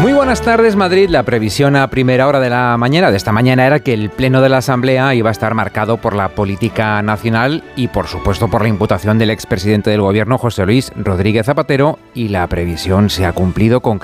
Muy buenas tardes, Madrid. La previsión a primera hora de la mañana de esta mañana era que el pleno de la Asamblea iba a estar marcado por la política nacional y, por supuesto, por la imputación del expresidente del Gobierno, José Luis Rodríguez Zapatero, y la previsión se ha cumplido con